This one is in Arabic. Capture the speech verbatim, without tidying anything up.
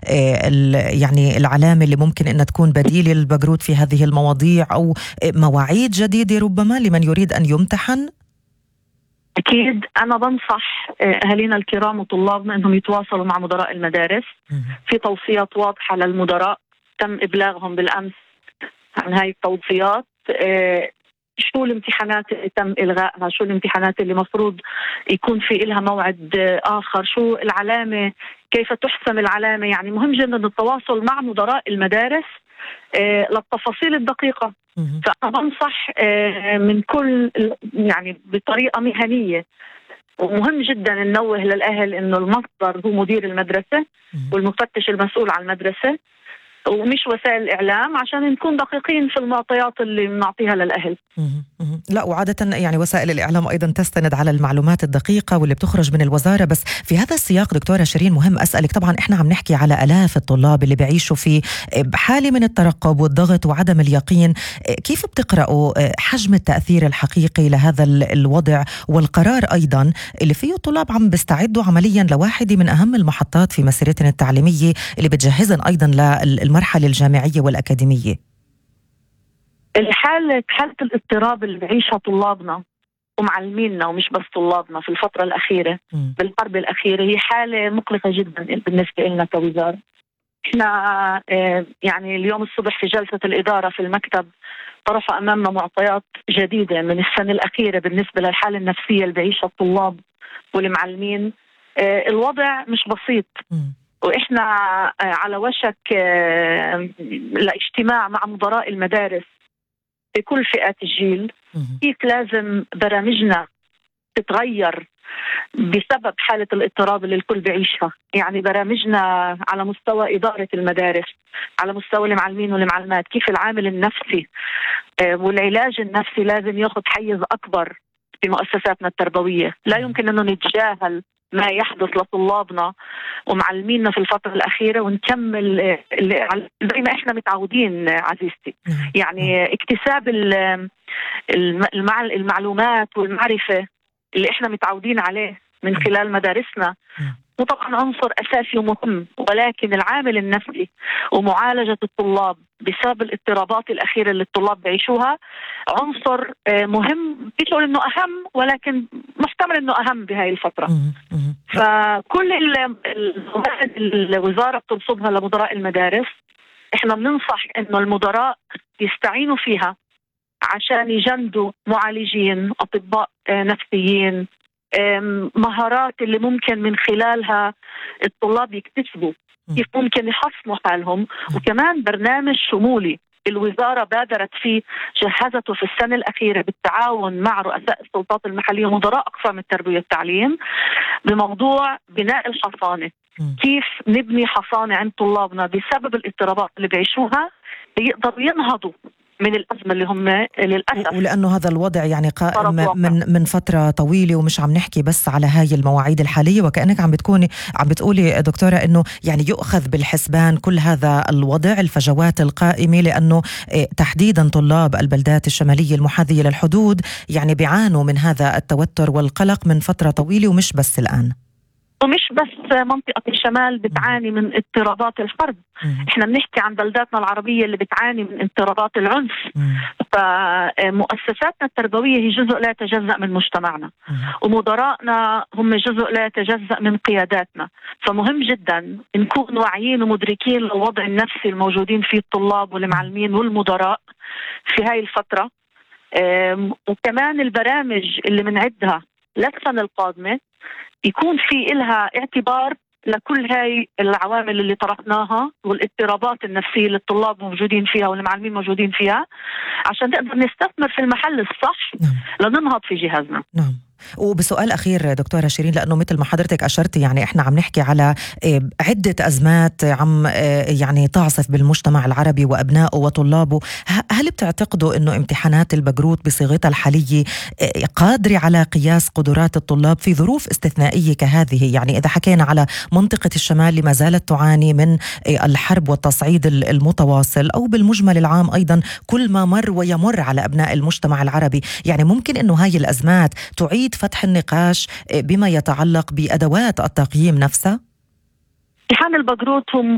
يعني العلامة اللي ممكن أن تكون بديل للبقروت في هذه المواضيع، أو مواعيد جديدة ربما لمن يريد أن يمتحن؟ أكيد أنا بنصح أهالينا الكرام وطلابنا أنهم يتواصلوا مع مدراء المدارس. في توصيات واضحة للمدراء تم إبلاغهم بالأمس عن هاي التوصيات. شو الامتحانات اللي تم إلغائها، شو الامتحانات اللي مفروض يكون في إلها موعد آخر، شو العلامة، كيف تحسم العلامة. يعني مهم جدا التواصل مع مدراء المدارس للتفاصيل الدقيقة. فأنا بنصح من كل يعني بطريقة مهنية، ومهم جدا ننوه للأهل إنه المصدر هو مدير المدرسة والمفتش المسؤول عن المدرسة، ومش وسائل الإعلام، عشان نكون دقيقين في المعطيات اللي بنعطيها للأهل. لا، وعادة يعني وسائل الإعلام أيضا تستند على المعلومات الدقيقة واللي بتخرج من الوزارة. بس في هذا السياق دكتورة شيرين مهم أسألك، طبعا إحنا عم نحكي على آلاف الطلاب اللي بيعيشوا في حالة من الترقب والضغط وعدم اليقين. كيف بتقرأوا حجم التأثير الحقيقي لهذا الوضع والقرار أيضا اللي فيه الطلاب عم بيستعدوا عمليا لواحدة من أهم المحطات في مسيرتهم التعليمية اللي بتجهزن أيضا للمرحلة الجامعية والأكاديمية؟ الحالة حالة الاضطراب اللي بعيشها طلابنا ومعلمينا، ومش بس طلابنا، في الفترة الأخيرة م. بالحرب الأخيرة، هي حالة مقلقة جدا بالنسبة لنا كوزارة. احنا اه يعني اليوم الصبح في جلسة الإدارة في المكتب طرح أمامنا معطيات جديدة من السنة الأخيرة بالنسبة للحالة النفسية اللي بعيشها الطلاب والمعلمين. اه الوضع مش بسيط م. وإحنا اه على وشك اه لاجتماع مع مدراء المدارس في كل فئات الجيل. كيف لازم برامجنا تتغير بسبب حالة الاضطراب اللي الكل بعيشها. يعني برامجنا على مستوى إدارة المدارس، على مستوى المعلمين والمعلمات، كيف العامل النفسي والعلاج النفسي لازم ياخذ حيز أكبر في مؤسساتنا التربوية. لا يمكن أنه نتجاهل ما يحدث لطلابنا ومعلمينا في الفترة الأخيرة ونكمل زي ما إحنا متعودين عزيزتي. يعني اكتساب المعلومات والمعرفة اللي إحنا متعودين عليه من خلال مدارسنا وطبعا عنصر أساسي ومهم، ولكن العامل النفسي ومعالجة الطلاب بسبب الاضطرابات الأخيرة اللي الطلاب بيعيشوها عنصر مهم، بيقول إنه أهم، ولكن محتمل إنه أهم بهاي الفترة. فكل المواد اللي الوزارة بترصدها لمدراء المدارس إحنا بننصح إنه المدراء يستعينوا فيها عشان يجندوا معالجين، أطباء نفسيين، مهارات اللي ممكن من خلالها الطلاب يكتسبوا كيف ممكن يحسنوا حالهم. وكمان برنامج شمولي الوزارة بادرت فيه، جهزته في السنة الأخيرة بالتعاون مع رؤساء السلطات المحلية ومدراء أقسام التربية والتعليم بموضوع بناء الحصانة. كيف نبني حصانة عند طلابنا بسبب الاضطرابات اللي بيعيشوها ليقدروا ينهضوا من الأزمة اللي هم للأسف، ولأنه هذا الوضع يعني قائم من من فترة طويلة، ومش عم نحكي بس على هاي المواعيد الحالية. وكأنك عم بتكوني عم بتقولي دكتورة إنه يعني يؤخذ بالحسبان كل هذا الوضع، الفجوات القائمة، لأنه تحديدا طلاب البلدات الشمالية المحاذية للحدود يعني بيعانوا من هذا التوتر والقلق من فترة طويلة، ومش بس الآن. ومش بس منطقة الشمال بتعاني من اضطرابات الحرب، احنا بنحكي عن بلداتنا العربية اللي بتعاني من اضطرابات العنف. فمؤسساتنا التربوية هي جزء لا يتجزأ من مجتمعنا، ومدراءنا هم جزء لا يتجزأ من قياداتنا. فمهم جدا نكون واعيين ومدركين للوضع النفسي الموجودين فيه الطلاب والمعلمين والمدراء في هاي الفترة. وكمان البرامج اللي بنعدها للسنة القادمة يكون في إلها اعتبار لكل هاي العوامل اللي طرحناها والاضطرابات النفسية اللي الطلاب موجودين فيها والمعلمين موجودين فيها، عشان نقدر نستثمر في المحل الصح لننهض في جهازنا. نعم. وبسؤال أخير دكتورة شيرين، لأنه مثل ما حضرتك أشرتي يعني إحنا عم نحكي على عدة أزمات عم يعني تعصف بالمجتمع العربي وأبنائه وطلابه. هل بتعتقدوا أنه امتحانات البقروت بصيغتها الحالية قادرة على قياس قدرات الطلاب في ظروف استثنائية كهذه؟ يعني إذا حكينا على منطقة الشمال اللي ما زالت تعاني من الحرب والتصعيد المتواصل، أو بالمجمل العام أيضا كل ما مر ويمر على أبناء المجتمع العربي، يعني ممكن أنه هاي الأزمات تعيد فتح النقاش بما يتعلق بأدوات التقييم نفسها؟ امتحان البقروت هو